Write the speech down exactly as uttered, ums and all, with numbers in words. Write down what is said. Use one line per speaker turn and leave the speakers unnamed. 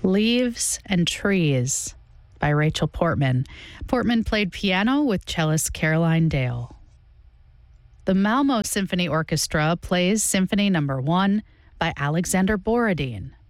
Leaves and Trees by Rachel Portman. Portman played piano with cellist Caroline Dale. The Malmo Symphony Orchestra plays Symphony Number One by Alexander Borodin.